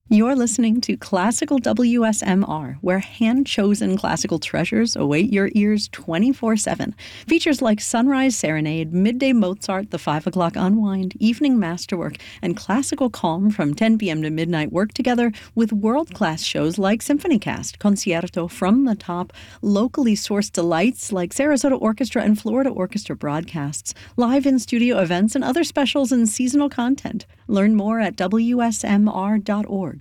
You're listening to Classical WSMR, where hand-chosen classical treasures await your ears 24/7. Features like Sunrise Serenade, Midday Mozart, The 5 O'Clock Unwind, Evening Masterwork, and Classical Calm from 10 p.m. to midnight work together with world-class shows like SymphonyCast, Concerto, From the Top, locally sourced delights like Sarasota Orchestra and Florida Orchestra broadcasts, live in-studio events, and other specials and seasonal content. Learn more at WSMR.org.